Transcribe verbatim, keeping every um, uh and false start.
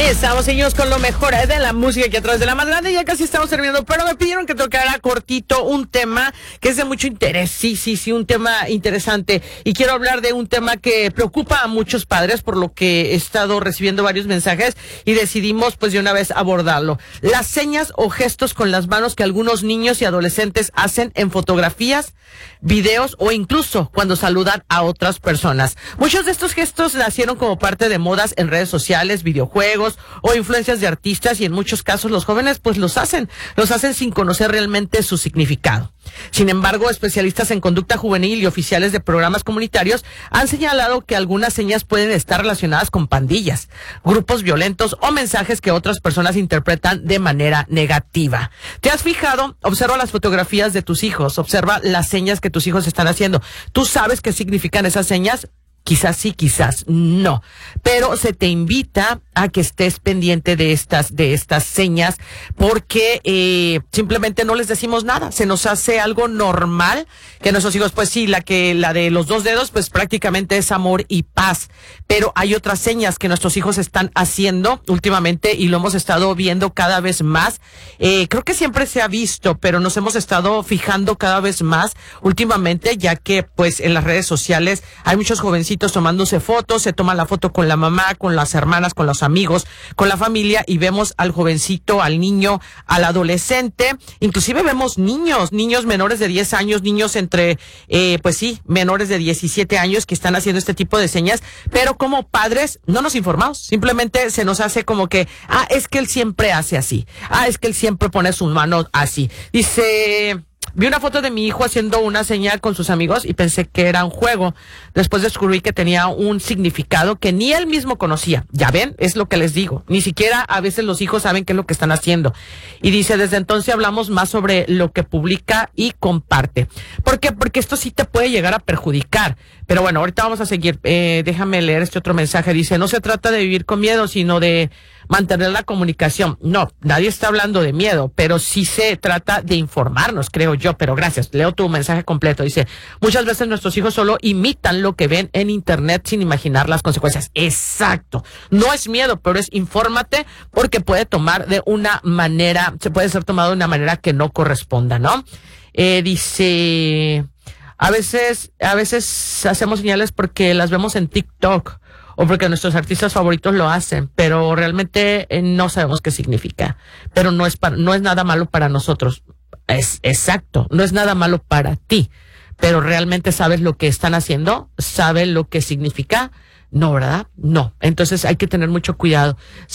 Estamos, señores, con lo mejor de la música que a través de la más grande. Ya casi estamos terminando, pero me pidieron que tocara cortito un tema que es de mucho interés. Sí, sí, sí, un tema interesante. Y quiero hablar de un tema que preocupa a muchos padres, por lo que he estado recibiendo varios mensajes y decidimos, pues, de una vez abordarlo. Las señas o gestos con las manos que algunos niños y adolescentes hacen en fotografías, videos o incluso cuando saludan a otras personas. Muchos de estos gestos nacieron como parte de modas en redes sociales, videojuegos o influencias de artistas, y en muchos casos los jóvenes pues los hacen, los hacen sin conocer realmente su significado. Sin embargo, especialistas en conducta juvenil y oficiales de programas comunitarios han señalado que algunas señas pueden estar relacionadas con pandillas, grupos violentos o mensajes que otras personas interpretan de manera negativa. ¿Te has fijado? Observa las fotografías de tus hijos, observa las señas que tus hijos están haciendo. ¿Tú sabes qué significan esas señas? Quizás sí, quizás no, pero se te invita a que estés pendiente de estas, de estas señas, porque eh, simplemente no les decimos nada. Se nos hace algo normal que nuestros hijos, pues sí, la que, la de los dos dedos, pues prácticamente es amor y paz. Pero hay otras señas que nuestros hijos están haciendo últimamente y lo hemos estado viendo cada vez más. Eh, creo que siempre se ha visto, pero nos hemos estado fijando cada vez más últimamente, ya que pues en las redes sociales hay muchos jovencitos tomándose fotos, se toman la foto con la mamá, con las hermanas, con los amigos, con la familia, y vemos al jovencito, al niño, al adolescente, inclusive vemos niños, niños menores de diez años, niños entre, eh, pues sí, menores de diecisiete años que están haciendo este tipo de señas, pero como padres no nos informamos, simplemente se nos hace como que, ah, es que él siempre hace así, ah, es que él siempre pone sus manos así. Dice... Vi una foto de mi hijo haciendo una señal con sus amigos y pensé que era un juego. Después descubrí que tenía un significado que ni él mismo conocía. Ya ven, es lo que les digo. Ni siquiera a veces los hijos saben qué es lo que están haciendo. Y dice, desde entonces hablamos más sobre lo que publica y comparte. ¿Por qué? Porque esto sí te puede llegar a perjudicar. Pero bueno, ahorita vamos a seguir. Eh, déjame leer este otro mensaje. Dice, no se trata de vivir con miedo, sino de mantener la comunicación. No, nadie está hablando de miedo, pero sí se trata de informarnos, creo yo. Pero gracias, leo tu mensaje completo. Dice, muchas veces nuestros hijos solo imitan lo que ven en internet sin imaginar las consecuencias. Exacto, no es miedo, pero es infórmate, porque puede tomar de una manera, se puede ser tomado de una manera que no corresponda, ¿no? Eh, dice, a veces, a veces hacemos señales porque las vemos en TikTok o porque nuestros artistas favoritos lo hacen, pero realmente eh, no sabemos qué significa. Pero no es para, no es nada malo para nosotros. Es exacto, no es nada malo para ti, pero realmente sabes lo que están haciendo, sabes lo que significa. No, ¿verdad? No. Entonces hay que tener mucho cuidado.